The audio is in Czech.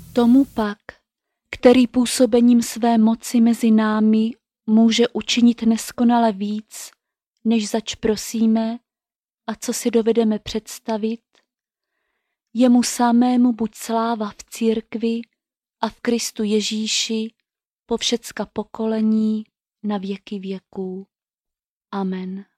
Tomu pak, který působením své moci mezi námi může učinit neskonale víc, než zač prosíme a co si dovedeme představit, jemu samému buď sláva v církvi a v Kristu Ježíši po všecka pokolení na věky věků. Amen.